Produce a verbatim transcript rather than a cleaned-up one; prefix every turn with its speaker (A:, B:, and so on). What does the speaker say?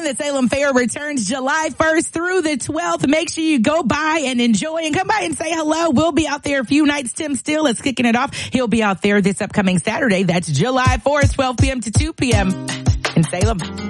A: the Salem Fair returns July first through the twelfth. Make sure you go by and enjoy and come by and say hello. We'll be out there a few nights. Tim Steele is kicking it off. He'll be out there this upcoming Saturday. That's July fourth, twelve p.m. to two p.m. in Salem.